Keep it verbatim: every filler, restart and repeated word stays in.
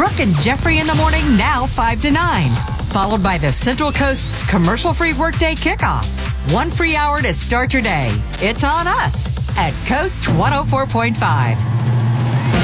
Brooke and Jeffrey in the morning, now five to nine. Followed by the Central Coast's commercial-free workday kickoff. One free hour to start your day. It's on us at Coast one oh four point five.